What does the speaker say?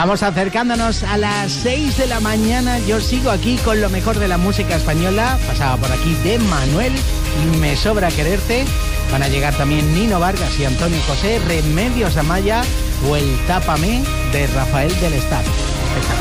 Vamos acercándonos a las 6 de la mañana. Yo sigo aquí con lo mejor de la música española. Pasaba por aquí de Manuel y Me sobra quererte. Van a llegar también Nino Vargas y Antonio José, Remedios Amaya o el Tápame de Rafael del Estado.